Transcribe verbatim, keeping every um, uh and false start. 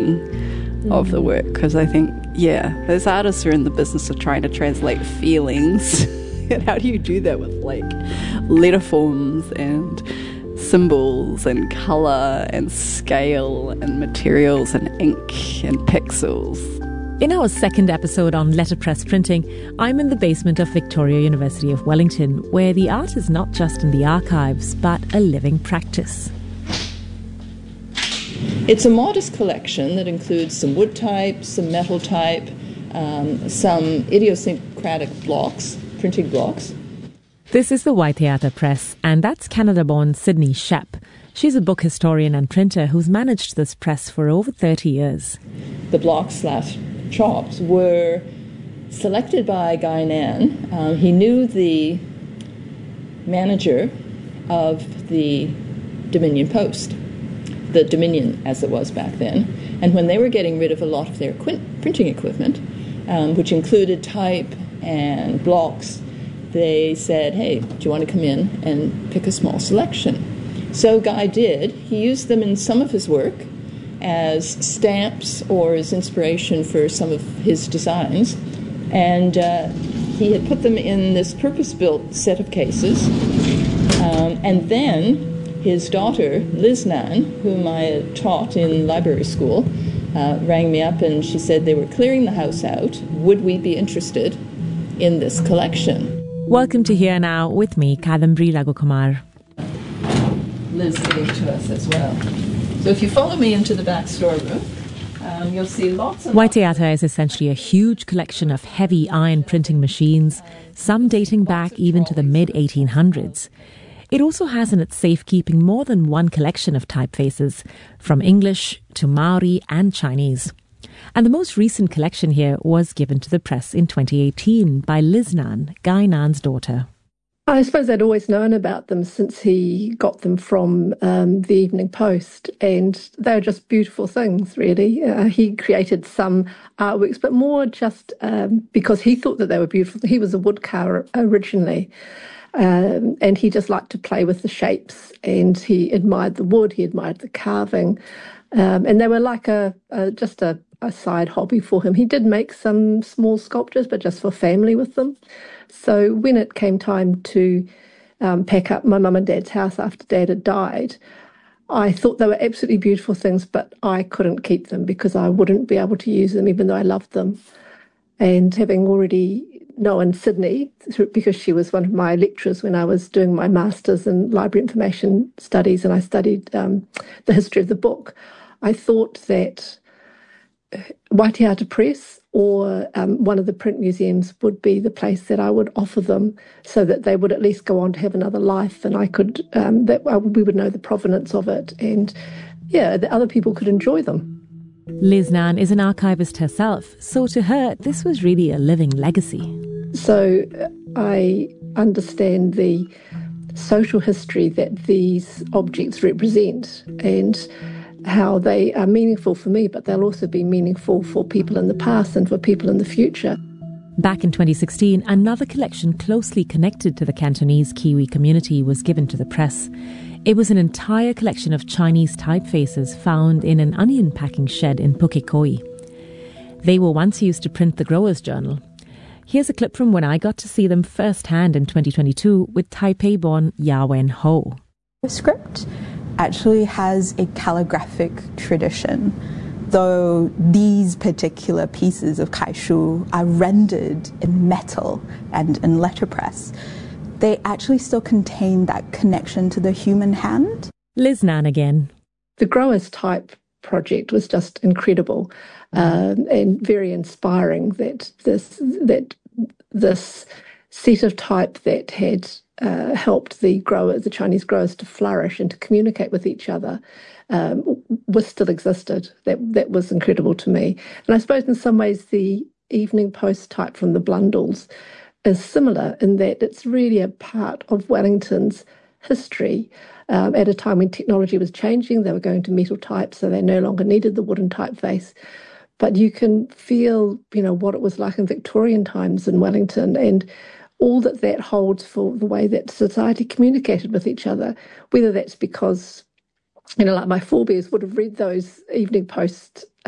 meaning mm. of the work, because I think, yeah, those artists are in the business of trying to translate feelings. And how do you do that with, like, letter forms and symbols and colour and scale and materials and ink and pixels? In our second episode on letterpress printing, I'm in the basement of Victoria University of Wellington, where the art is not just in the archives, but a living practice. It's a modest collection that includes some wood type, some metal type, um, some idiosyncratic blocks, printing blocks. This is the Waiteata Press, and that's Canada-born Sydney Shep. She's a book historian and printer who's managed this press for over thirty years. The blocks slash chops were selected by Guy Nan. Um, he knew the manager of the Dominion Post, the Dominion as it was back then, and when they were getting rid of a lot of their qu- printing equipment, um, which included type and blocks, they said, hey, do you want to come in and pick a small selection? So Guy did. He used them in some of his work as stamps or as inspiration for some of his designs. And uh, he had put them in this purpose-built set of cases. Um, and then his daughter, Liz Nan, whom I had taught in library school, uh, rang me up and she said they were clearing the house out. Would we be interested in this collection? Welcome to Here Now with me, Kadambari Raghukumar. Liz gave to us as well. So if you follow me into the back storeroom, um, you'll see lots of... Waiteata is essentially a huge collection of heavy iron printing machines, some dating back even to the mid eighteen hundreds. It also has in its safekeeping more than one collection of typefaces, from English to Maori and Chinese. And the most recent collection here was given to the press in twenty eighteen by Liz Nan, Guy Nan's daughter. I suppose I'd always known about them since he got them from um, the Evening Post, and they were just beautiful things, really. Uh, he created some artworks, but more just um, because he thought that they were beautiful. He was a woodcarver originally, um, and he just liked to play with the shapes, and he admired the wood, he admired the carving, um, and they were like a, a just a, a side hobby for him. He did make some small sculptures, but just for family with them. So when it came time to um, pack up my mum and dad's house after dad had died, I thought they were absolutely beautiful things, but I couldn't keep them because I wouldn't be able to use them even though I loved them. And having already known Sydney, because she was one of my lecturers when I was doing my Masters in Library Information Studies and I studied um, the history of the book, I thought that Waiteata Press or um, one of the print museums would be the place that I would offer them so that they would at least go on to have another life and I could, um, that we would know the provenance of it and, yeah, that other people could enjoy them. Liz Nan is an archivist herself, so to her, this was really a living legacy. So uh, I understand the social history that these objects represent and how they are meaningful for me, but they'll also be meaningful for people in the past and for people in the future. Back in twenty sixteen, another collection closely connected to the Cantonese Kiwi community was given to the press. It was an entire collection of Chinese typefaces found in an onion packing shed in Pukekohe. They were once used to print the Growers' Journal. Here's a clip from when I got to see them firsthand in twenty twenty-two with Taipei-born Ya-Wen Ho. The script actually has a calligraphic tradition, though these particular pieces of kaishu are rendered in metal and in letterpress. They actually still contain that connection to the human hand. Liz Nan again. The Growers Type project was just incredible um, and very inspiring that this that this set of type that had uh, helped the growers, the Chinese growers, to flourish and to communicate with each other um, was still existed. That that was incredible to me. And I suppose in some ways the Evening Post type from the Blundells is similar in that it's really a part of Wellington's history. Um, at a time when technology was changing, they were going to metal type, so they no longer needed the wooden typeface. But you can feel, you know, what it was like in Victorian times in Wellington and all that that holds for the way that society communicated with each other, whether that's because, you know, like my forebears would have read those Evening Post